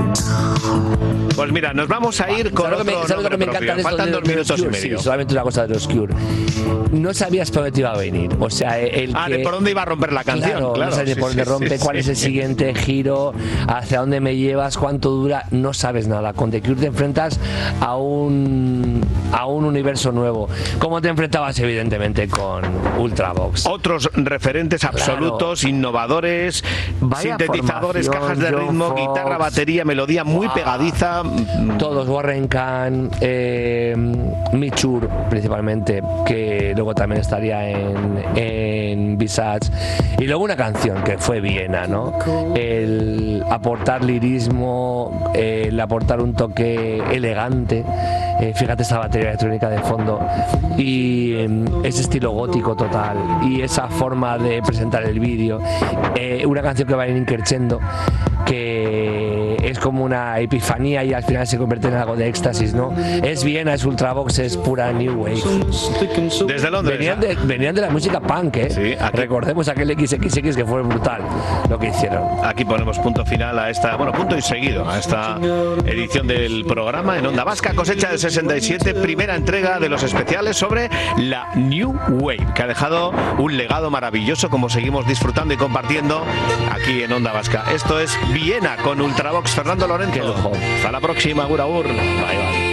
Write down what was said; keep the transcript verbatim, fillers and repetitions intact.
Pues mira, nos vamos a ir con ¿Sabes otro lo que me, ¿sabes lo que me encanta de Faltan dos minutos y medio. Sí, solamente una cosa de los Cure. No sabías por dónde te iba a venir. O sea, el Ah, que, de por dónde iba a romper la canción. Claro, Claro, no sabes sí, por dónde sí, rompe, sí, cuál sí. es el siguiente giro, hacia dónde me llevas, cuánto dura, no sabes nada. Con The Cure te enfrentas a un a un universo nuevo. ¿Cómo te enfrentabas? Evidentemente con Ultravox. Otros referentes absolutos, claro. Innovadores, Vaya sintetizadores, cajas de John ritmo, Fox, guitarra, batería, melodía muy wow. pegadiza. Todos, Warren Khan, eh, Michur principalmente, que luego también estaría en, en Visage. Y luego una canción que fue Viena, ¿no? El aportar lirismo, el aportar un toque elegante. Eh, fíjate esa batería electrónica de fondo y eh, ese estilo gótico total y esa forma de presentar el vídeo. Eh, una canción que va en crescendo, que es como una epifanía y al final se convierte en algo de éxtasis, ¿no? Es Viena, es Ultravox, es pura New Wave. Desde Londres. Venían de, venían de la música punk, ¿eh? Sí, aquí. Recordemos aquel equis equis equis que fue brutal lo que hicieron. Aquí ponemos punto final a esta, bueno, punto y seguido a esta edición del programa en Onda Vasca, cosecha del sesenta y siete, primera entrega de los especiales sobre la New Wave, que ha dejado un legado maravilloso, como seguimos disfrutando y compartiendo aquí en Onda Vasca. Esto es Viena con Ultravox. Fernando Lorenzo. Hasta la próxima, agur agur. Bye, bye.